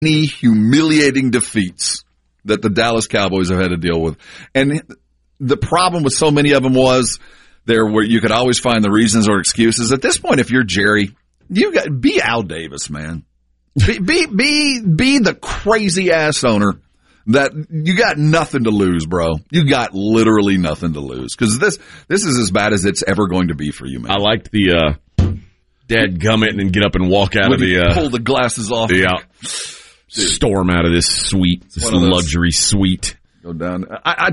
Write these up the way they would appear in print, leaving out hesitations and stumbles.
many humiliating defeats that the Dallas Cowboys have had to deal with. And the problem with so many of them was there where you could always find the reasons or excuses. At this point, if you're Jerry, be Al Davis, man. Be the crazy ass owner that you got nothing to lose, bro. You got literally nothing to lose because this is as bad as it's ever going to be for you, man. I liked the dadgummit and get up and walk out when of the pull the glasses off. Yeah, storm out of this suite, this luxury suite. Go down.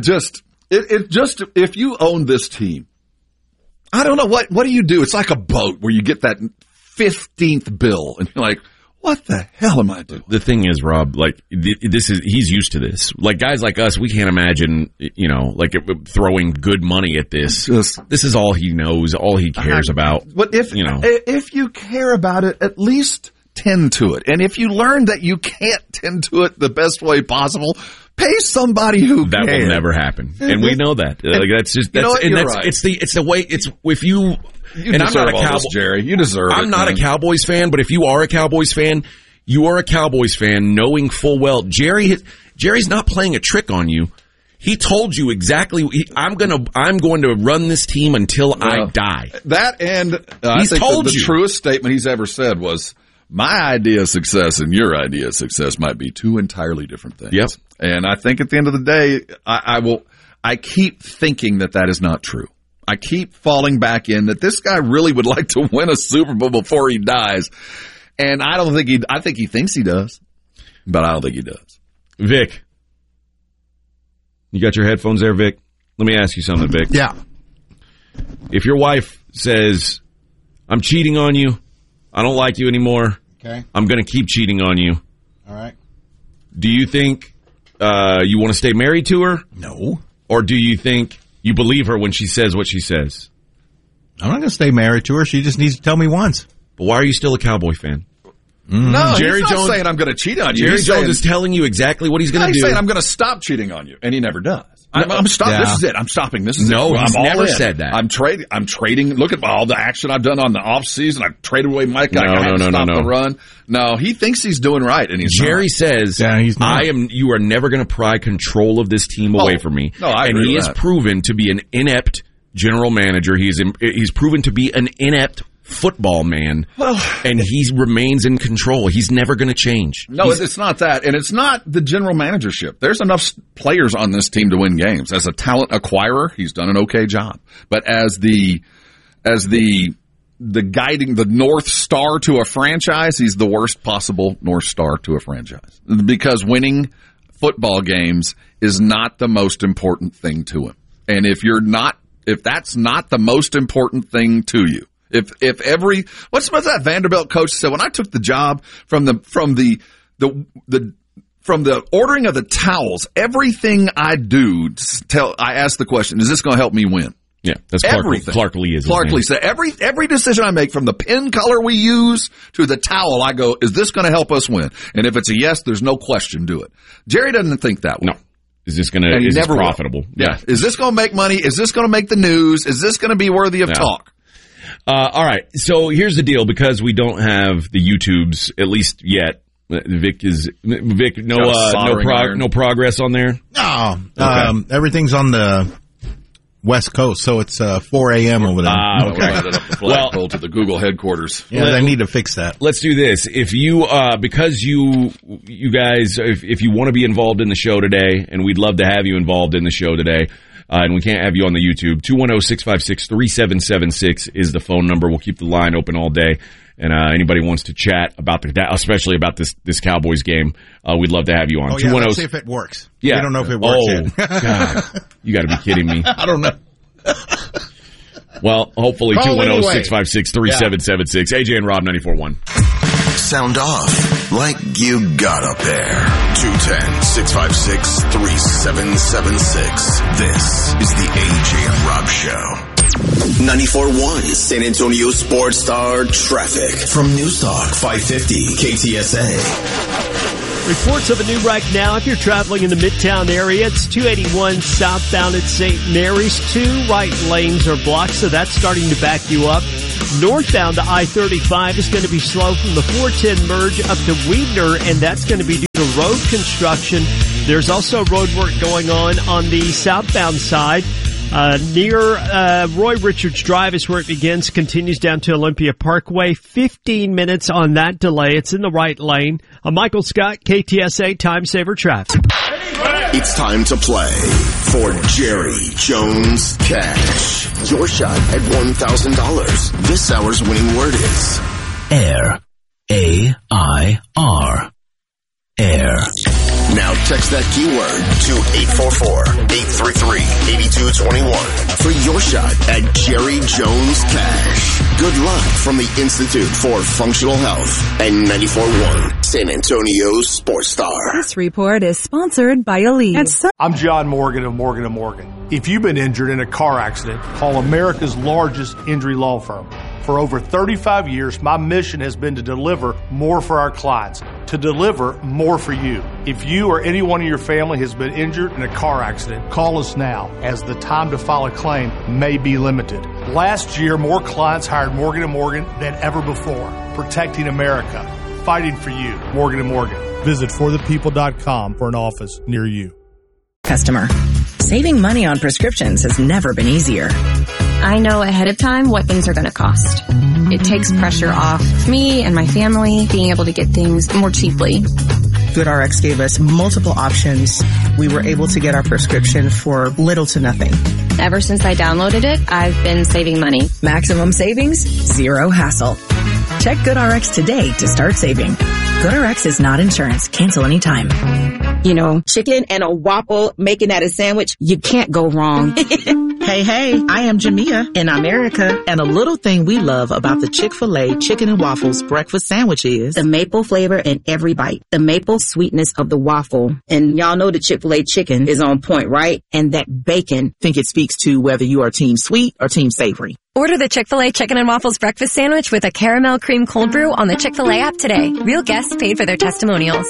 It just if you own this team, I don't know what do you do? It's like a boat where you get that 15th bill and you're like, what the hell am I doing? The thing is, Rob, like he's used to this. Like guys like us, we can't imagine, like throwing good money at this. This is all he knows, all he cares about. But if you care about it, at least tend to it. And if you learn that you can't tend to it the best way possible, pay somebody who that can. Will never happen, and we know that. Right. It's the way it's if you. You and I'm not a Cowboys, Jerry. You deserve it. I'm not a Cowboys fan, but if you are a Cowboys fan, you are a Cowboys fan knowing full well Jerry's not playing a trick on you. He told you exactly. I'm going to run this team until I die. That and I think the truest statement he's ever said was, "My idea of success and your idea of success might be two entirely different things." Yep. And I think at the end of the day, I keep thinking that is not true. I keep falling back in that this guy really would like to win a Super Bowl before he dies. And I think he thinks he does, but I don't think he does. Vic, you got your headphones there, Vic? Let me ask you something, Vic. Yeah. If your wife says, I'm cheating on you, I don't like you anymore, okay, I'm going to keep cheating on you. All right. Do you think you want to stay married to her? No. Or do you think you believe her when she says what she says? I'm not going to stay married to her. She just needs to tell me once. But why are you still a Cowboy fan? No, Jerry Jones saying I'm going to cheat on you. Jerry Jones is telling you exactly what he's going to do. He's saying I'm going to stop cheating on you, and he never does. I'm stopping. Yeah. This is it. I'm stopping. This is no, it. He's never said that. I'm trading. Look at all the action I've done on the off season. I've traded away Mike. I can't stop the run. No, he thinks he's doing right, and he's Jerry not. Says, he's not. You are never going to pry control of this team away from me. No, I agree and he with has that. proven to be an inept general manager. He's proven to be an inept football man, and he remains in control. He's never going to change. No, it's not that, and it's not the general managership. There's enough players on this team to win games. As a talent acquirer, he's done an okay job. But as the guiding, the North Star to a franchise, he's the worst possible North Star to a franchise. Because winning football games is not the most important thing to him. And if that's not the most important thing to you, what's that Vanderbilt coach said when I took the job from the ordering of the towels, everything I do, I ask the question, is this going to help me win? Yeah, that's everything. Clark Lee is Clark Lee said every decision I make, from the pen color we use to the towel, I go, is this going to help us win? And if it's a yes, there's no question, do it. Jerry doesn't think that way. No. Is this profitable? Yeah. Is this going to make money? Is this going to make the news? Is this going to be worthy of talk? All right. So here's the deal. Because we don't have the YouTubes, at least yet, Vic, no progress on there? No. Okay. Everything's on the West Coast, so it's 4 a.m. over there. Okay. Up the flagpole to the Google headquarters. Yeah, they need to fix that. Let's do this. If you, because you guys, if you want to be involved in the show today, and we'd love to have you involved in the show today, and we can't have you on the YouTube, 210-656-3776 is the phone number. We'll keep the line open all day. And anybody wants to chat about especially about this Cowboys game, we'd love to have you on. Oh, yeah, let's see if it works. Yeah. We don't know if it works yet. God. You got to be kidding me. I don't know. Well, hopefully 210-656-3776. AJ and Rob 94.1. Sound off like you got up there. 210-656-3776. This is the AJ and Rob Show. 94.1 San Antonio Sports Star traffic from News Talk 550 KTSA. Reports of a new wreck now. If you're traveling in the Midtown area, it's 281 southbound at St. Mary's. 2 right lanes are blocked, so that's starting to back you up. Northbound to I-35 is going to be slow from the 410 merge up to Weidner, and that's going to be due to road construction. There's also road work going on the southbound side. Near Roy Richards Drive is where it begins, continues down to Olympia Parkway. 15 minutes on that delay. It's in the right lane. I'm Michael Scott, KTSA Time Saver Traffic. It's time to play for Jerry Jones Cash. Your shot at $1,000. This hour's winning word is air. A-I-R. Air. Now text that keyword to 844-833-8221 for your shot at Jerry Jones Cash. Good luck from the Institute for Functional Health and 94.1 San Antonio Sports Star. This report is sponsored by Elite. I'm John Morgan of Morgan & Morgan. If you've been injured in a car accident, call America's largest injury law firm. For over 35 years, my mission has been to deliver more for our clients, to deliver more for you. If you or anyone in your family has been injured in a car accident, call us now, as the time to file a claim may be limited. Last year, more clients hired Morgan & Morgan than ever before, protecting America, fighting for you. Morgan & Morgan. Visit forthepeople.com for an office near you. Customer. Saving money on prescriptions has never been easier. I know ahead of time what things are going to cost. It takes pressure off me and my family being able to get things more cheaply. GoodRx gave us multiple options. We were able to get our prescription for little to nothing. Ever since I downloaded it, I've been saving money. Maximum savings, zero hassle. Check GoodRx today to start saving. GoodRx is not insurance. Cancel anytime. You know, chicken and a waffle, making that a sandwich, you can't go wrong. Hey, I am Jamia in America, and a little thing we love about the Chick-fil-A Chicken and Waffles breakfast sandwich is the maple flavor in every bite, the maple sweetness of the waffle. And y'all know the Chick-fil-A chicken is on point, right? And that bacon. Think it speaks to whether you are team sweet or team savory. Order the Chick-fil-A Chicken and Waffles breakfast sandwich with a caramel cream cold brew on the Chick-fil-A app today. Real guests paid for their testimonials.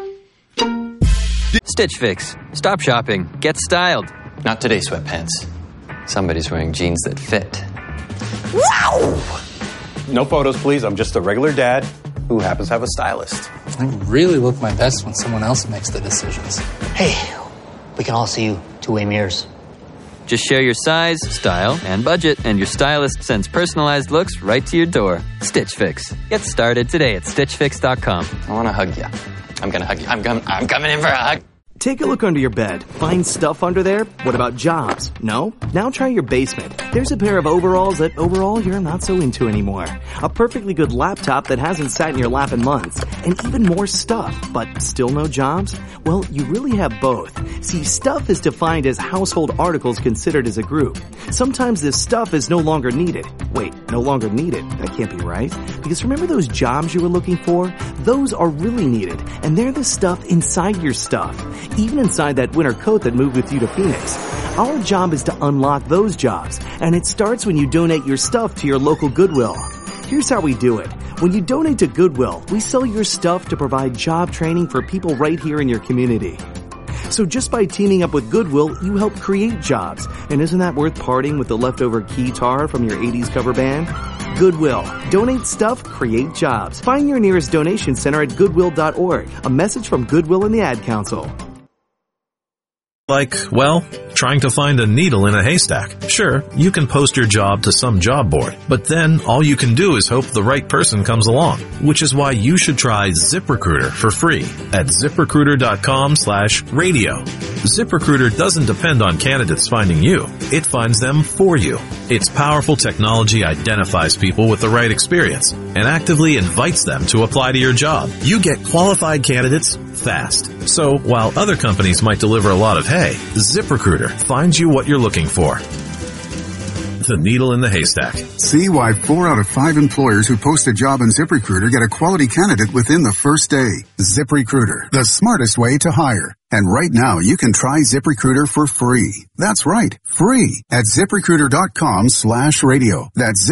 Stitch Fix. Stop shopping. Get styled. Not today, sweatpants. Somebody's wearing jeans that fit. Wow! No photos, please. I'm just a regular dad who happens to have a stylist. I really look my best when someone else makes the decisions. Hey, we can all see you two-way mirrors. Just share your size, style, and budget, and your stylist sends personalized looks right to your door. Stitch Fix. Get started today at StitchFix.com. I want to hug you. I'm going to hug you. I'm coming in for a hug. Take a look under your bed. Find stuff under there? What about jobs? No? Now try your basement. There's a pair of overalls that overall you're not so into anymore. A perfectly good laptop that hasn't sat in your lap in months. And even more stuff, but still no jobs? Well, you really have both. See, stuff is defined as household articles considered as a group. Sometimes this stuff is no longer needed. Wait, no longer needed? That can't be right. Because remember those jobs you were looking for? Those are really needed. And they're the stuff inside your stuff. Even inside that winter coat that moved with you to Phoenix. Our job is to unlock those jobs, and it starts when you donate your stuff to your local Goodwill. Here's how we do it. When you donate to Goodwill, we sell your stuff to provide job training for people right here in your community. So just by teaming up with Goodwill, you help create jobs. And isn't that worth parting with the leftover keytar from your 80s cover band? Goodwill. Donate stuff, create jobs. Find your nearest donation center at goodwill.org. A message from Goodwill and the Ad Council. Like, well, trying to find a needle in a haystack. Sure, you can post your job to some job board, but then all you can do is hope the right person comes along, which is why you should try ZipRecruiter for free at ZipRecruiter.com/radio. ZipRecruiter doesn't depend on candidates finding you. It finds them for you. Its powerful technology identifies people with the right experience and actively invites them to apply to your job. You get qualified candidates fast. So while other companies might deliver a lot of hay, ZipRecruiter finds you what you're looking for. The needle in the haystack. See why 4 out of 5 employers who post a job in ZipRecruiter get a quality candidate within the first day. ZipRecruiter, the smartest way to hire. And right now, you can try ZipRecruiter for free. That's right, free at ZipRecruiter.com/radio. That's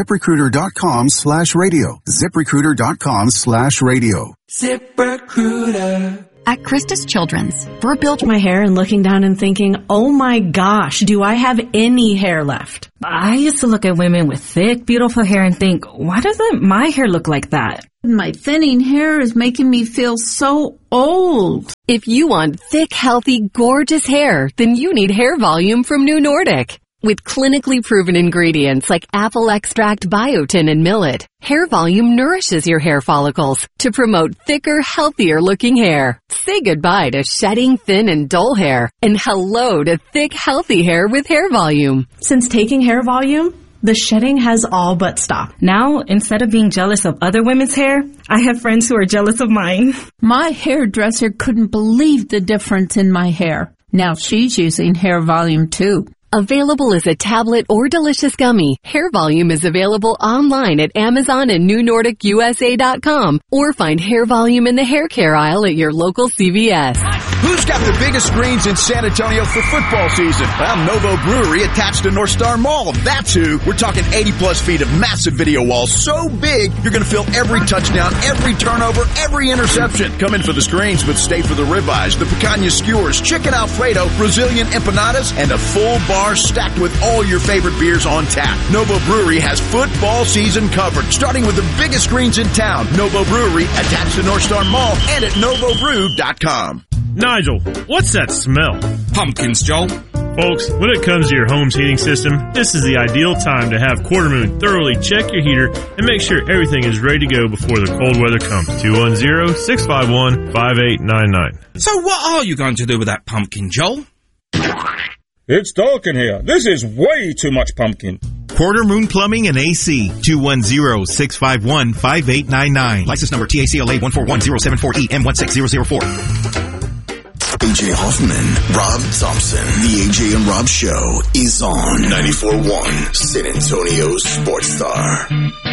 ZipRecruiter.com/radio. ZipRecruiter.com/radio. ZipRecruiter. At Christus Children's, we're built my hair and looking down and thinking, oh my gosh, do I have any hair left? I used to look at women with thick, beautiful hair and think, why doesn't my hair look like that? My thinning hair is making me feel so old. If you want thick, healthy, gorgeous hair, then you need Hair Volume from New Nordic. With clinically proven ingredients like apple extract, biotin, and millet, Hair Volume nourishes your hair follicles to promote thicker, healthier looking hair. Say goodbye to shedding, thin, and dull hair, and hello to thick, healthy hair with Hair Volume. Since taking Hair Volume, the shedding has all but stopped. Now, instead of being jealous of other women's hair, I have friends who are jealous of mine. My hairdresser couldn't believe the difference in my hair. Now she's using Hair Volume too. Available as a tablet or delicious gummy, Hair Volume is available online at Amazon and NewNordicUSA.com, or find Hair Volume in the hair care aisle at your local CVS. Who's got the biggest screens in San Antonio for football season? Well, Novo Brewery attached to North Star Mall. That's who. We're talking 80-plus feet of massive video walls so big you're going to feel every touchdown, every turnover, every interception. Come in for the screens, but stay for the ribeyes, the picanha skewers, chicken Alfredo, Brazilian empanadas, and a full bar stacked with all your favorite beers on tap. Novo Brewery has football season covered, starting with the biggest screens in town. Novo Brewery attached to North Star Mall and at NovoBrew.com. Nigel, what's that smell? Pumpkins, Joel. Folks, when it comes to your home's heating system, this is the ideal time to have Quartermoon thoroughly check your heater and make sure everything is ready to go before the cold weather comes. 210-651-5899. So what are you going to do with that pumpkin, Joel? It's dark in here. This is way too much pumpkin. Quartermoon Plumbing and AC, 210-651-5899. License number TACLA 141074E M16004. AJ Hoffman, Rob Thompson. The AJ and Rob Show is on 94.1 San Antonio Sports Star.